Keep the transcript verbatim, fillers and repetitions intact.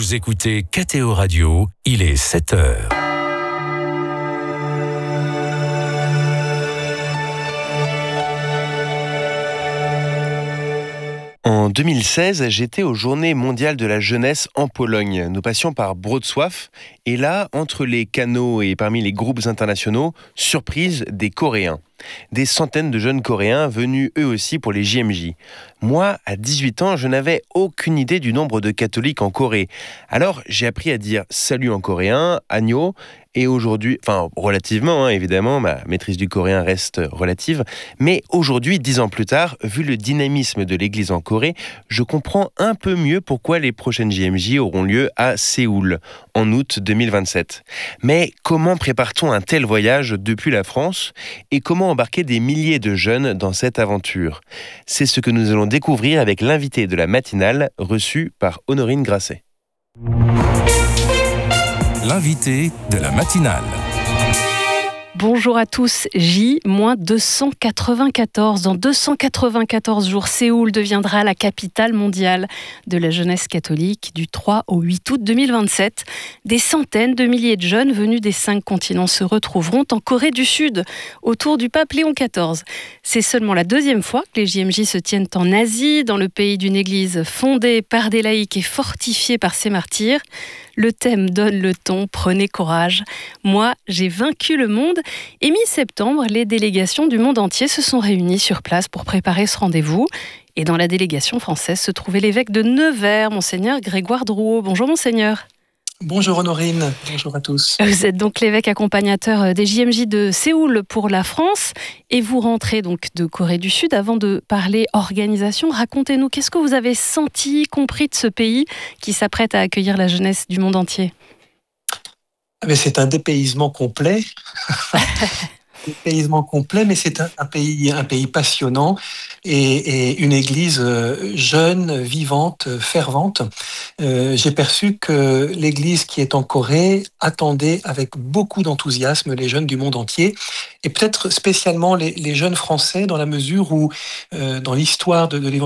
Vous écoutez K T O Radio, il est sept heures. En deux mille seize, j'étais aux Journées mondiales de la jeunesse en Pologne. Nous passions par Wrocław et là, entre les canaux et parmi les groupes internationaux, surprise des Coréens. Des centaines de jeunes Coréens venus eux aussi pour les J M J. Moi, à dix-huit ans, je n'avais aucune idée du nombre de catholiques en Corée. Alors, j'ai appris à dire salut en coréen, annyeong, et aujourd'hui, enfin relativement hein, évidemment, ma maîtrise du coréen reste relative, mais aujourd'hui, dix ans plus tard, vu le dynamisme de l'église en Corée, je comprends un peu mieux pourquoi les prochaines J M J auront lieu à Séoul, en août deux mille vingt-sept. Mais comment prépare-t-on un tel voyage depuis la France et comment embarquer des milliers de jeunes dans cette aventure? C'est ce que nous allons découvrir avec l'invité de la matinale reçu par Honorine Grasset. L'invité de la matinale. Bonjour à tous. J deux cent quatre-vingt-quatorze. Dans deux cent quatre-vingt-quatorze jours, Séoul deviendra la capitale mondiale de la jeunesse catholique du trois au huit août deux mille vingt-sept. Des centaines de milliers de jeunes venus des cinq continents se retrouveront en Corée du Sud, autour du pape Léon quatorze. C'est seulement la deuxième fois que les J M J se tiennent en Asie, dans le pays d'une église fondée par des laïcs et fortifiée par ses martyrs. Le thème donne le ton, prenez courage. Moi, j'ai vaincu le monde. Et mi-septembre, les délégations du monde entier se sont réunies sur place pour préparer ce rendez-vous. Et dans la délégation française se trouvait l'évêque de Nevers, Monseigneur Grégoire Drouot. Bonjour Monseigneur. Bonjour Honorine, bonjour à tous. Vous êtes donc l'évêque accompagnateur des J M J de Séoul pour la France et vous rentrez donc de Corée du Sud. Avant de parler organisation, racontez-nous, qu'est-ce que vous avez senti, compris de ce pays qui s'apprête à accueillir la jeunesse du monde entier? Mais c'est un dépaysement complet. Dépaysement complet, mais c'est un, un pays, un pays passionnant et, et une église jeune, vivante, fervente. Euh, j'ai perçu que l'église qui est en Corée attendait avec beaucoup d'enthousiasme les jeunes du monde entier et peut-être spécialement les, les jeunes français dans la mesure où, euh, dans l'histoire de, de l'évangile